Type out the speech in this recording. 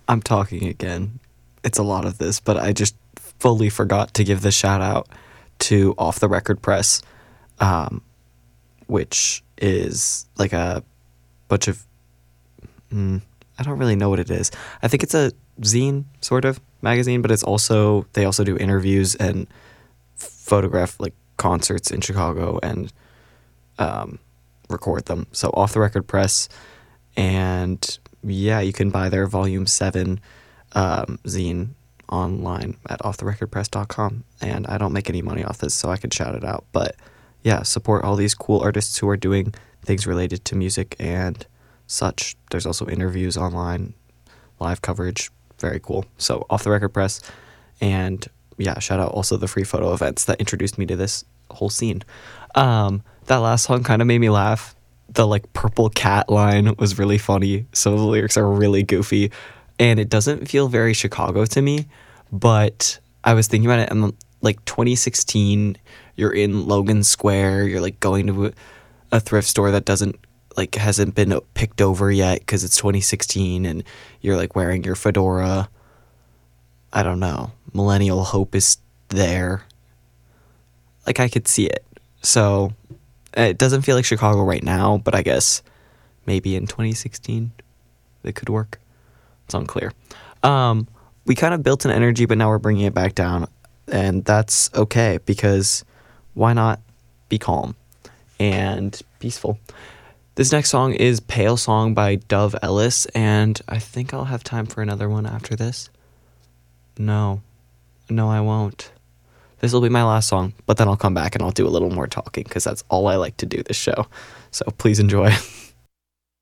I'm talking again. It's a lot of this, but I just fully forgot to give the shout out to Off the Record Press, um, which is like a bunch of. I don't really know what it is. I think it's a zine sort of magazine, but they also do interviews and photograph like concerts in Chicago and um, record them. So Off the Record Press, and yeah, you can buy their Volume 7 zine online at offtherecordpress.com. And I don't make any money off this, so I can shout it out. But yeah, support all these cool artists who are doing things related to music and such. There's also interviews online, live coverage, very cool. So Off the Record Press, and yeah, shout out also the free photo events that introduced me to this whole scene. That last song kind of made me laugh. The like purple cat line was really funny. Some of the lyrics are really goofy, and it doesn't feel very Chicago to me. But I was thinking about it, and like 2016, you're in Logan Square. You're like going to a thrift store that hasn't been picked over yet because it's 2016, and you're like wearing your fedora. I don't know. Millennial hope is there. Like I could see it. So it doesn't feel like Chicago right now, but I guess maybe in 2016 it could work. It's unclear. We kind of built an energy, but now we're bringing it back down, and that's okay because why not be calm and peaceful? This next song is Pale Song by Dove Ellis, and I think I'll have time for another one after this. No, I won't. This will be my last song, but then I'll come back and I'll do a little more talking because that's all I like to do this show. So please enjoy.